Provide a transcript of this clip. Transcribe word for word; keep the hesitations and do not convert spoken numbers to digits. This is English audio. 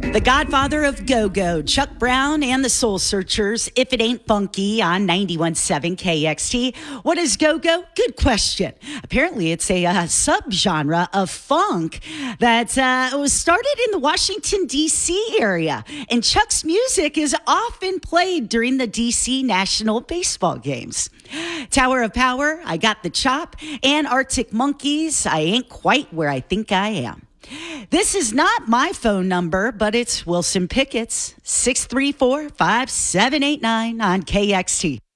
The godfather of go-go, Chuck Brown and the Soul Searchers, If It Ain't Funky on ninety-one point seven K X T. What is go-go? Good question. Apparently, it's a uh, subgenre of funk that uh, was started in the Washington, D C area. And Chuck's music is often played during the D C National baseball games. Tower of Power, I Got the Chop, and Arctic Monkeys, I Ain't Quite Where I Think I Am. This is not my phone number, but it's Wilson Pickett's, six three four, five seven eight nine on K X T.